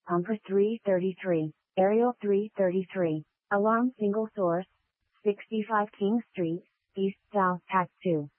Pumper 333, Aerial 333, Alarm single source, 65 King Street, East South Pack 2.